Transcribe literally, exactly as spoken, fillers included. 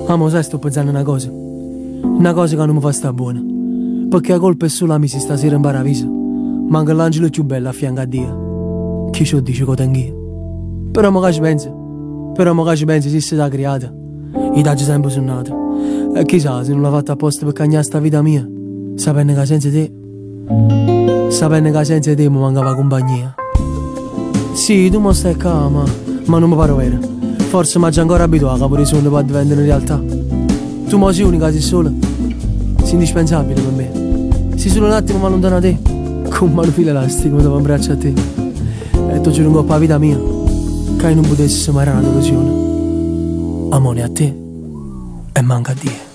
Amo, sai, sto pensando una cosa. Una cosa che non mi fa sta buona. Perché la colpa è solo la mia stasera in paravisa. Manca l'angelo più bello a fianco a Dio. Chi ci dice che tengo io? Però magari ci penso. Però magari ci penso se si sta creata. I taggi sempre sono nati. E chissà se non l'ha fatta apposta per cagnare sta vita mia. Sapendo che senza te. Sapendo che senza te mi mancava compagnia. Sì, tu mi stai qua, ma, ma non mi pare vero. Forse mi ha già ancora abituato a pure i sogni per diventare in realtà. Tu mi sei unica, sei sola. Sei indispensabile per me. Sei solo un attimo ma lontano da te. Con un mano filo elastico mi devo abbracciare a te. E tu giuro un po' la vita mia che non potessi mai una delusione. Amore a te e manca a Dio.